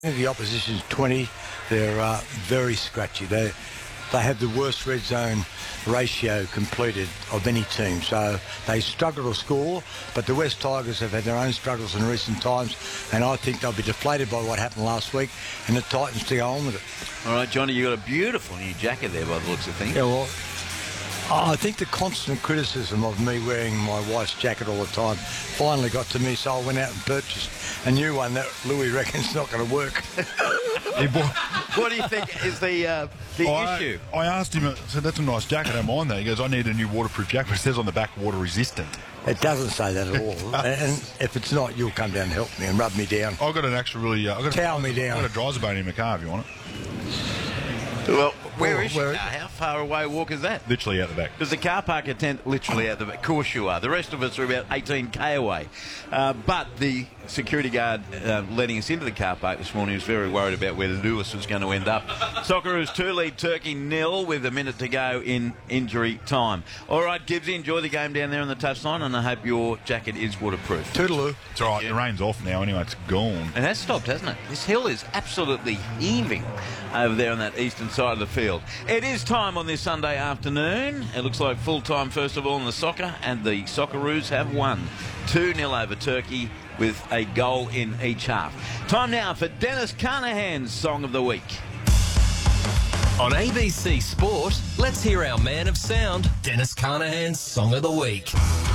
The opposition's 20. They're very scratchy. They have the worst red zone ratio completed of any team. So they struggle to score, but the West Tigers have had their own struggles in recent times, and I think they'll be deflated by what happened last week, and the Titans to go on with it. All right, Johnny, you got a beautiful new jacket there by the looks of things. Yeah, well, I think the constant criticism of me wearing my wife's jacket all the time finally got to me, so I went out and purchased a new one that Louis reckons not going to work. What do you think is the issue? I asked him, I said, that's a nice jacket, I don't mind that. He goes, I need a new waterproof jacket. It says on the back, water resistant. It doesn't say that at all. And if it's not, you'll come down and help me and rub me down. I've got an extra really... Towel me down. I've got a Dryzabone in my car if you want it. Well, where is she now? How far away a walk is that? Literally out the back. There's a car park attendant literally out the back. Of course you are. The rest of us are about 18k away. But the security guard letting us into the car park this morning was very worried about where Lewis was going to end up. Socceroos 2 lead Turkey 0 with a minute to go in injury time. All right, Gibbsy, enjoy the game down there on the touchline, and I hope your jacket is waterproof. Toodaloo. It's all right. The rain's off now anyway. It's gone. It has stopped, hasn't it? This hill is absolutely heaving over there on that eastern side of the field. It is time on this Sunday afternoon. It looks like full-time, first of all, in the soccer, and the Socceroos have won 2-0 over Turkey with a goal in each half. Time now for Dennis Carnahan's Song of the Week. On ABC Sport, let's hear our man of sound, Dennis Carnahan's Song of the Week.